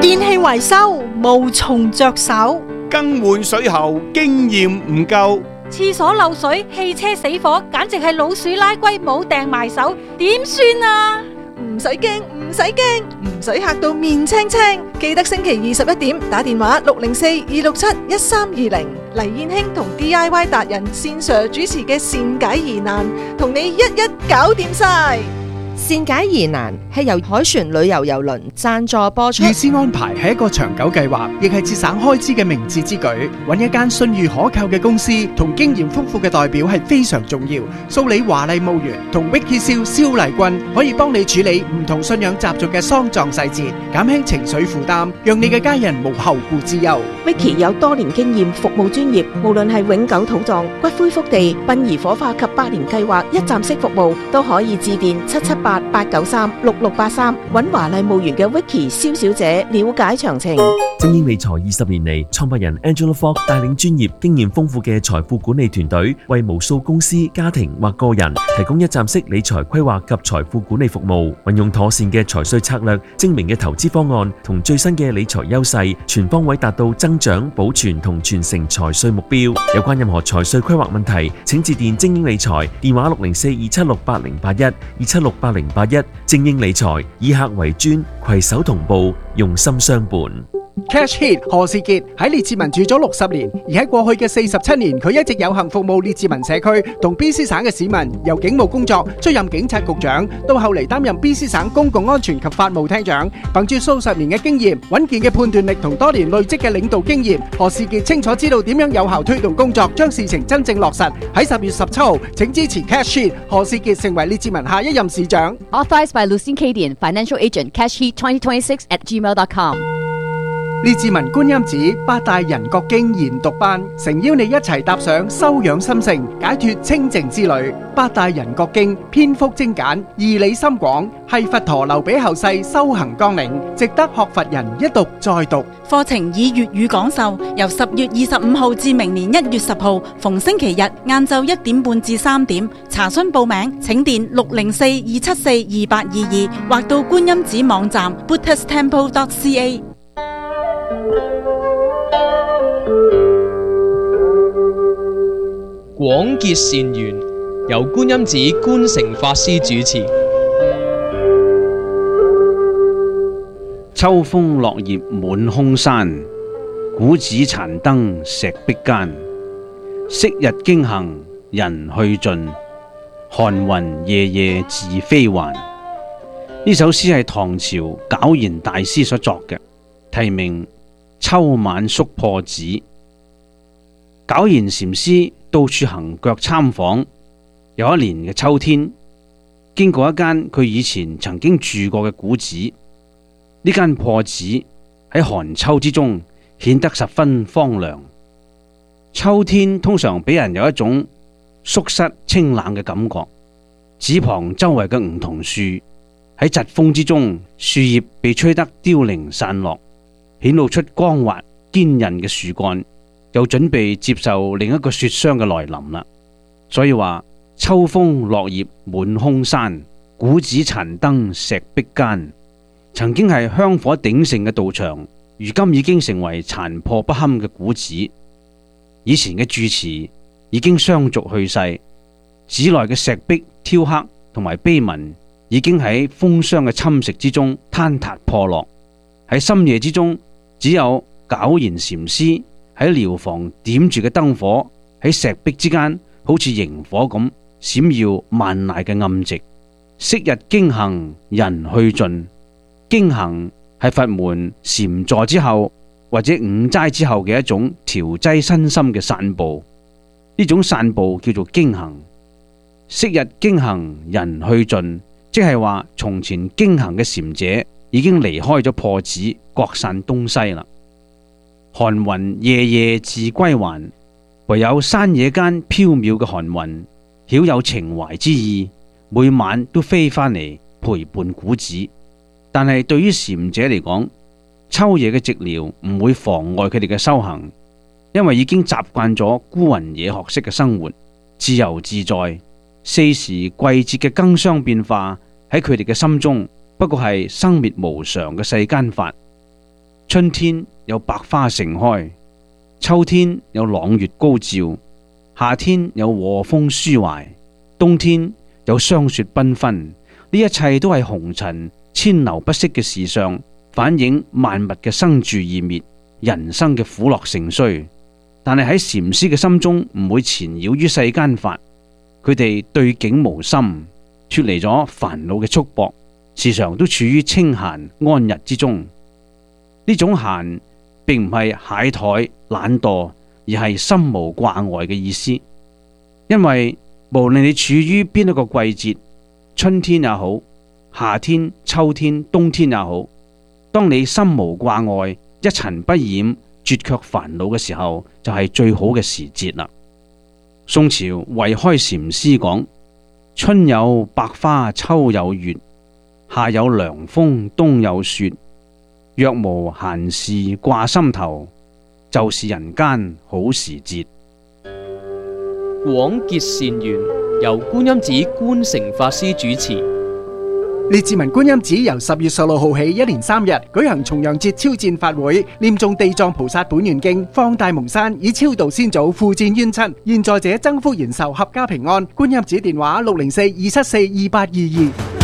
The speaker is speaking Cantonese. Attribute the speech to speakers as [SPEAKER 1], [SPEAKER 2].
[SPEAKER 1] 電器維修無從着手，
[SPEAKER 2] 更換水喉經驗唔夠，
[SPEAKER 1] 廁所漏水、汽車死火，簡直係老鼠拉龜冇掟埋手，點算啊？
[SPEAKER 3] 唔使驚，唔使驚，唔使嚇到面青青。記得星期21點打電話604-267-1320，黎燕卿同 DIY 達人線上主持嘅善解疑難，同你一一搞掂晒。
[SPEAKER 4] 善解疑難係由海船旅遊郵輪贊助播出。
[SPEAKER 5] 預先安排係一個長久計劃，亦係節省開支嘅明智之舉。揾一間信譽可靠嘅公司同經驗豐富嘅代表係非常重要。蘇里華麗墓園同 Vicky 蕭麗君可以幫你處理唔同信仰習俗嘅喪葬細節，減輕情緒負擔，讓你嘅家人無後顧之憂。
[SPEAKER 6] Vicky 有多年經驗，服務專業，無論係永久土葬、骨灰福地、殯儀火化及百年計劃一站式服務，都可以致電778-893-6683，揾華麗墓園嘅 Vicky 蕭小姐了解詳情。
[SPEAKER 7] 精英理財20年嚟，創辦人 Angela Fogg 帶領專業、經驗豐富嘅財富管理團隊，為無數公司、家庭或個人提供一站式理財規劃及財富管理服務。運用妥善嘅財稅策略、精明嘅投資方案同最新嘅理財優勢，全方位達到增長、保存同傳承財稅目標。有關任何財稅規劃問題，請致電精英理財，電話604-276-8081，276-8081。精英理財以客為尊，攜手同步，用心相伴。
[SPEAKER 5] Cash Hit 何士傑喺列治文住咗60年，而喺過去嘅47年，佢一直有幸服務列治文社區同 BC 省嘅市民。由警務工作出任警察局長，到後嚟擔任 BC 省公共安全及法務廳長。憑住數十年嘅經驗、穩健嘅判斷力同多年累積嘅領導經驗，何士傑清楚知道點樣有效推動工作，將事情真正落實。喺10月17號，請支持 Cash Hit 何士傑成為列治文下一任市長。
[SPEAKER 8] Authorized by Lucien Cadian, Financial Agent, Cash Heat 2026@gmail.com。
[SPEAKER 5] 列治文觀音寺八大人覺經研讀班，誠邀你一齊踏上修養心性、解脫清淨之旅。八大人覺經篇幅精簡，義理深廣，係佛陀留俾後世修行綱領，值得學佛人一讀再讀。
[SPEAKER 9] 課程以粵語講授，由10月25號至明年1月10號，逢星期日晏晝1點半至3點。查詢報名請電604-274-2822，或到觀音寺網站 buddhisttemple.ca。
[SPEAKER 10] 廣結善緣，由觀音寺觀誠法師主持。
[SPEAKER 11] 秋風落葉滿空山，古寺殘燈石壁間。昔日經行人去盡，寒雲夜夜自飛還。呢首詩係唐朝皎然大師所作嘅，題名《秋晚宿破寺》。皎然禪師到處行腳參訪，有一年嘅秋天，經過一間佢以前曾經住過嘅古寺。呢間破寺喺寒秋之中顯得十分荒涼。秋天通常俾人有一種肅室清冷嘅感覺。寺旁周圍嘅梧桐樹喺疾風之中，樹葉被吹得凋零散落，顯露出光滑堅韌嘅樹幹，又準備接受另一個雪霜嘅來臨啦。所以話秋風落葉滿空山，古寺殘燈石壁間。曾經係香火鼎盛嘅道場，如今已經成為殘破不堪嘅古寺。以前嘅住持已經相續去世，寺內嘅石壁雕刻同埋碑文已經喺風霜嘅侵蝕之中坍塌破落。喺深夜之中，只有皎然禪師喺寮房點住嘅燈火，喺石壁之間好似螢火咁閃耀萬籟嘅暗寂。昔日經行人去盡，經行係佛門禪坐之後或者午齋之後嘅一種調劑身心嘅散步，呢種散步叫做經行。昔日經行人去盡，即係話從前經行嘅禪者已經離開咗破寺，各散東西啦。寒雲夜夜自歸還，唯有山野間飄渺嘅寒雲，曉有情懷之意，每晚都飛返嚟陪伴古寺。但係對於禪者嚟講，秋夜嘅寂寥唔會妨礙佢哋嘅修行，因為已經習慣咗孤雲野鶴式嘅生活，自由自在。四時季節嘅更相變化喺佢哋嘅心中，不過係生滅無常嘅世間法。 春天有百花盛開，秋天有朗月高照，夏天有和風抒懷，冬天有霜雪繽紛。呢一切都係紅塵遷流不息嘅時尚，反映萬物嘅生住異滅，人生嘅苦樂盛衰。但係喺禪師嘅心中唔會纏繞於世間法，佢哋對境無心，脫離咗煩惱嘅束縛，時常都處於清閒安逸之中。呢種閒並唔係懈怠懶惰，而係心無掛礙嘅意思。因為無論你處於邊一個季節，春天也好，夏天、秋天、冬天也好，當你心無掛礙，一塵不染，絕卻煩惱嘅時候，就係最好嘅時節啦。宋朝慧開禪師講：春有百花，秋有月，夏有涼風，冬有雪。若無閒事掛心頭，就是人間好時節。
[SPEAKER 10] 廣結善緣，由觀音寺觀誠法師主持。
[SPEAKER 5] 列治文觀音寺由10月16號起，一連3日舉行重陽節超薦法會，念誦地藏菩薩本願經，放大蒙山，以超度先祖，付戰冤親。現在者增福延壽，合家平安。觀音寺電話604-274-2822。